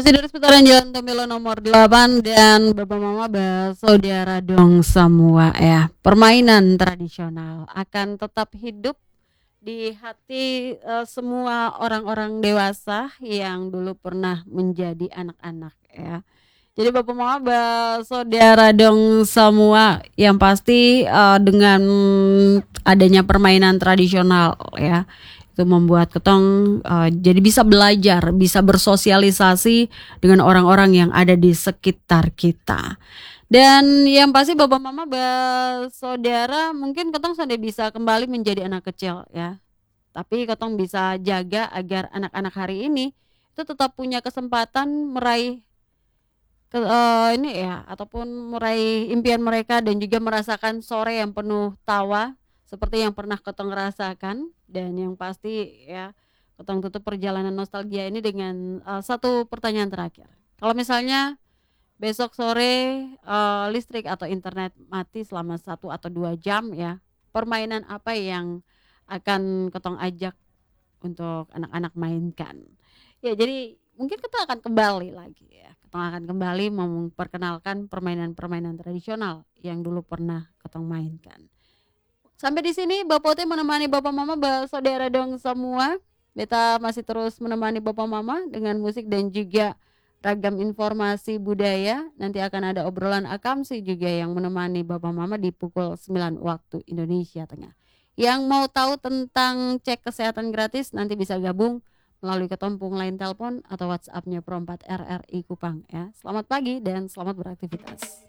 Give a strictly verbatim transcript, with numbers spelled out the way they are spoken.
Masih dari seputaran Jalan Tomilo nomor delapan dan Bapak Mama saudara dong semua ya. Permainan tradisional akan tetap hidup di hati uh, semua orang-orang dewasa yang dulu pernah menjadi anak-anak ya. Jadi Bapak Mama saudara dong semua yang pasti uh, dengan adanya permainan tradisional ya, itu membuat ketong uh, jadi bisa belajar, bisa bersosialisasi dengan orang-orang yang ada di sekitar kita. Dan yang pasti Bapak Mama saudara mungkin ketong sudah bisa kembali menjadi anak kecil ya. Tapi ketong bisa jaga agar anak-anak hari ini itu tetap punya kesempatan meraih ke, uh, ini ya ataupun meraih impian mereka dan juga merasakan sore yang penuh tawa seperti yang pernah ketong rasakan. Dan yang pasti ya, ketong tutup perjalanan nostalgia ini dengan uh, satu pertanyaan terakhir. Kalau misalnya besok sore uh, listrik atau internet mati selama satu atau dua jam ya, permainan apa yang akan ketong ajak untuk anak-anak mainkan? Ya jadi mungkin kita akan kembali lagi ya, kita akan kembali memperkenalkan permainan-permainan tradisional yang dulu pernah ketong mainkan. Sampai di sini Bapak teh menemani Bapak Mama saudara dong semua. Beta masih terus menemani Bapak Mama dengan musik dan juga ragam informasi budaya. Nanti akan ada obrolan akamsi juga yang menemani Bapak Mama di pukul sembilan waktu Indonesia Tengah. Yang mau tahu tentang cek kesehatan gratis nanti bisa gabung melalui ketompung line telepon atau WhatsApp-nya Pro empat R R I Kupang ya. Selamat pagi dan selamat beraktivitas.